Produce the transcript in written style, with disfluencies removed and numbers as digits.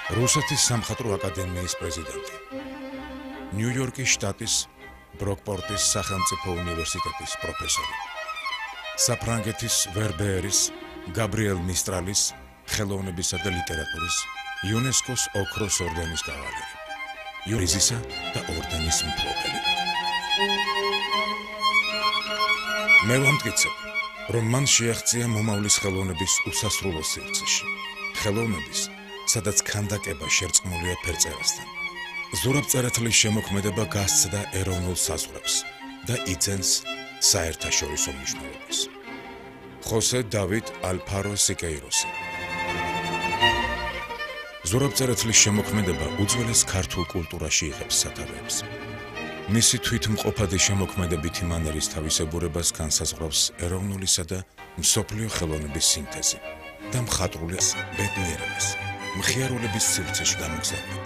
რუსეთის სამხატვრო აკადემიის პრეზიდენტი, ნიუ-იორკის შტატის ბროკპორტის სახელმწიფო უნივერსიტეტის პროფესორი, საფრანგეთის ვერბეერის, გაბრიელ მისტრალის, ხელოვნებისა და ლიტერატურის, იუნესკოს ოქროს ორდენის კავალერი, იურიზისა და ორდენის მფლობელი. მე ვამტკიცებ, რომ მან შეაღწია მომავლის ხელოვნების უსასრულო სივრცეში, ხელოვნების, სადაც ქანდაკება შერწყმულია ფერწერასთან. ზურაბწერეთლის შემოქმედება გასცდა ეროვნულ საზღვრებს და იძენს საერთაშორისო მნიშვნელობას. ხოსე დავიდ ალფარო სიკეიროსი. ზურაბწერეთლის შემოქმედება უძველეს ქართულ კულტურაში იღებს სათავეებს. მისი თვითმყოფადი შემოქმედებითი მანერის თავისებურებას განსაზღვრავს ეროვნულისა და მსოფლიო ხელოვნების სინთეზი და მხატვრული ბედნიერების, მხიარულების სივრცეში გამოგზავნებით.